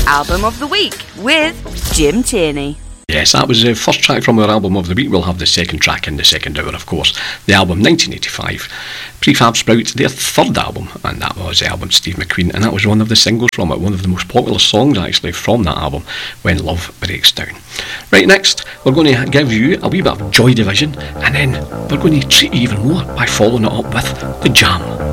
Album of the Week with Jim Tierney. Yes, that was the first track from our Album of the Week. We'll have the second track in the second hour, of course. The album 1985, Prefab Sprout, their third album, and that was the album Steve McQueen, and that was one of the singles from it, one of the most popular songs actually from that album, When Love Breaks Down. Right, next we're going to give you a wee bit of Joy Division, and then we're going to treat you even more by following it up with The Jam.